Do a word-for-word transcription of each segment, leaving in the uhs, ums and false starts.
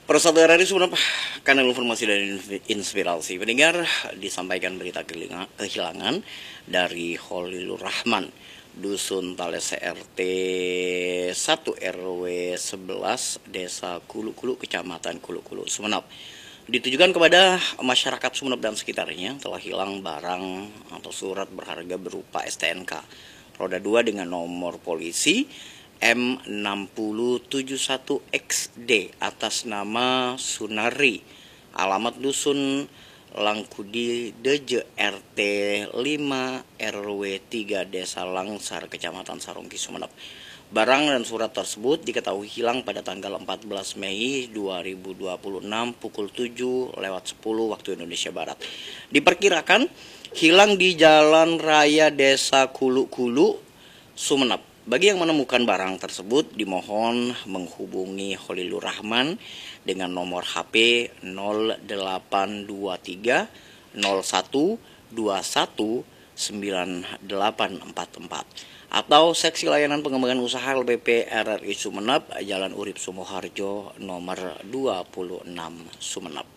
Persaudaraan R I Sumeneb, kanal informasi dan inspirasi. Pendengar, disampaikan berita kehilangan dari Khalilur Rahman, Dusun Talese R T satu R W sebelas, Desa Kulu-Kulu, Kecamatan Kulu-Kulu, Sumeneb. Ditujukan kepada masyarakat Sumeneb dan sekitarnya telah hilang barang atau surat berharga berupa S T N K roda dua dengan nomor polisi M enam nol tujuh satu X D atas nama Sunari, alamat Dusun Langkudi Deje R T lima R W tiga Desa Langsar, Kecamatan Sarongki, Sumeneb. Barang dan surat tersebut diketahui hilang pada tanggal empat belas Mei dua ribu dua puluh enam pukul tujuh lewat sepuluh waktu Indonesia Barat. Diperkirakan hilang di Jalan Raya Desa Kulu-Kulu, Sumeneb. Bagi yang menemukan barang tersebut, dimohon menghubungi Khalilur Rahman dengan nomor H P nol delapan dua tiga nol satu dua satu sembilan delapan empat empat atau Seksi Layanan Pengembangan Usaha L P P R R I Sumeneb, Jalan Urip Sumoharjo nomor dua puluh enam, Sumeneb.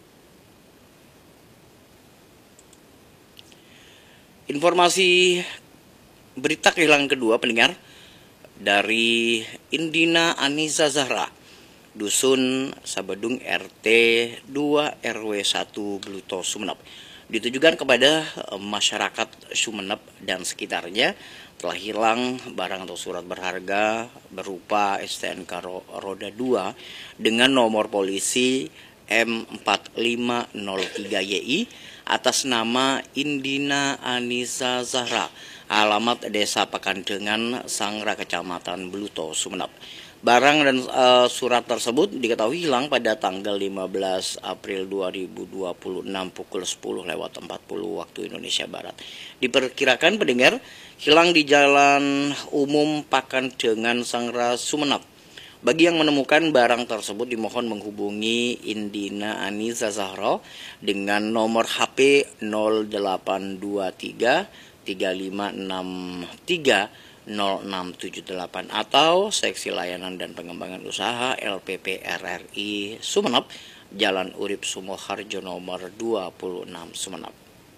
Informasi berita kehilangan kedua, pendengar, dari Indina Anisa Zahra, Dusun Sabedung R T dua R W satu Bluto, Sumeneb. Ditujukan kepada masyarakat Sumeneb dan sekitarnya telah hilang barang atau surat berharga berupa S T N K roda dua dengan nomor polisi M empat lima nol tiga Y I atas nama Indina Anisa Zahra, alamat Desa Pakandengan, Sangra, Kecamatan Bluto, Sumeneb. Barang dan uh, surat tersebut diketahui hilang pada tanggal lima belas April dua ribu dua puluh enam pukul sepuluh lewat empat puluh waktu Indonesia Barat. Diperkirakan, pendengar, hilang di Jalan Umum Pakandengan, Sangra, Sumeneb. Bagi yang menemukan barang tersebut, dimohon menghubungi Indina Anisa Zahra dengan nomor H P nol delapan dua tiga tiga lima enam tiga nol enam tujuh delapan atau Seksi Layanan dan Pengembangan Usaha L P P R R I Sumeneb, Jalan Urip Sumoharjo nomor dua puluh enam, Sumeneb.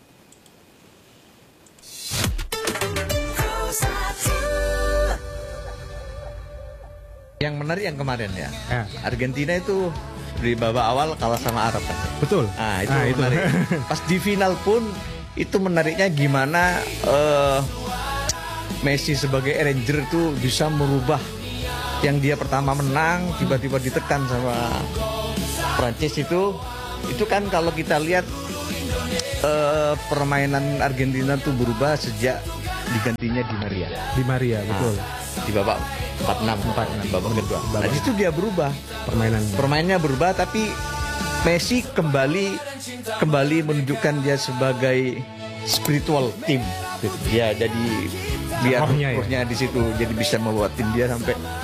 Yang menarik yang kemarin ya, ya. Argentina itu di babak awal kalah sama Arab kan? Betul. Nah itu nah, menarik. Itu. Pas di final pun itu menariknya gimana uh, Messi sebagai arranger itu bisa merubah yang dia pertama menang tiba-tiba ditekan sama Prancis itu. Itu kan kalau kita lihat uh, permainan Argentina tuh berubah sejak digantinya Di Maria. Di Maria, betul. Nah, di babak empat enam, empat enam babak kedua. Nah, di situ dia berubah. Permainan permainnya berubah, tapi Messi kembali kembali menunjukkan dia sebagai spiritual team. Dia jadi biar rohnya ya? di situ, jadi bisa membawa tim dia sampai